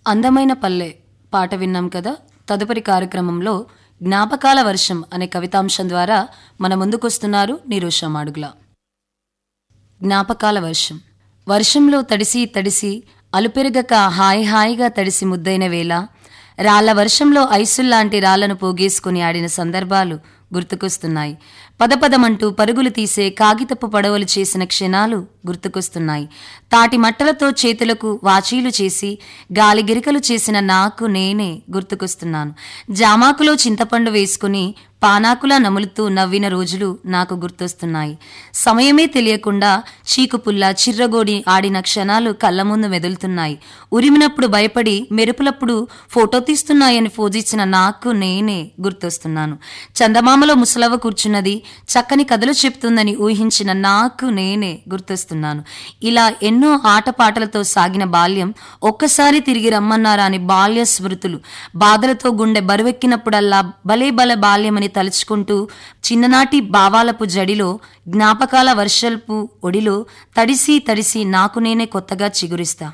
అందమైన పల్లె పాట విన్నాం కదా. తదుపరి కార్యక్రమంలో జ్ఞాపకాల వర్షం అనే కవితాంశం ద్వారా మన ముందుకొస్తున్నారు నిరోష మాడుగుల. జ్ఞాపకాల వర్షం. వర్షంలో తడిసి తడిసి అలుపెరగక హాయిగా తడిసి ముద్దైన వేళ రాళ్ల వర్షంలో ఐసుల్లాంటి రాళ్లను పోగేసుకుని ఆడిన సందర్భాలు గుర్తుకొస్తున్నాయి. పదపదమంటూ పరుగులు తీసే కాగితపు పడవలు చేసిన క్షణాలు గుర్తుకొస్తున్నాయి. తాటి మట్టలతో చేతులకు వాచీలు చేసి గాలి గిరికలు చేసిన నాకు నేనే గుర్తుకొస్తున్నాను. జామాకులో చింతపండు వేసుకుని పానాకులా నములుతూ నవ్విన రోజులు నాకు గుర్తొస్తున్నాయి. సమయమే తెలియకుండా చీకుపుల్ల చిర్రగోడి ఆడిన క్షణాలు కళ్ళ ముందు మెదులుతున్నాయి. ఉరిమినప్పుడు భయపడి మెరుపులప్పుడు ఫోటో తీస్తున్నాయని ఫోజిచ్చిన నాకు నేనే గుర్తొస్తున్నాను. చందమామలో ముసలవ్వ కూర్చున్నది చక్కని కథలు చెప్తుందని ఊహించిన నాకు నేనే గుర్తొస్తున్నాను. ఇలా ఎన్నో ఆటపాటలతో సాగిన బాల్యం ఒక్కసారి తిరిగి రమ్మన్నారా అని బాల్య స్మృతులు. బాధలతో గుండె బరువెక్కినప్పుడల్లా భలే బాల్యమని తలుచుకుంటూ చిన్ననాటి భావాలపు జడిలో జ్ఞాపకాల వర్షల్పు ఒడిలో తడిసి తడిసి నాకు నేనే కొత్తగా చిగురిస్తా.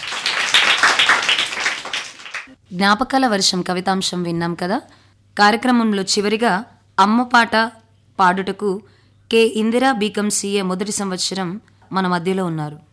జ్ఞాపకాల వర్షం కవితాంశం విన్నాం కదా. కార్యక్రమంలో చివరిగా అమ్మ పాట పాడుటకు కె ఇందిరా బీకం CA మొదటి సంవత్సరం మన మధ్యలో ఉన్నారు.